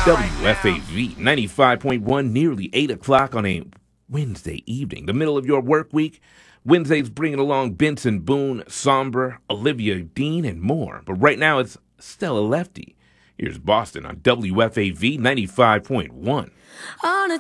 WFAV 95.1, nearly 8 o'clock on a Wednesday evening, the middle of your work week. Wednesday's bringing along Benson Boone, Somber, Olivia Dean, and more. But right now it's Stella Lefty. Here's Boston on WFAV 95.1. On a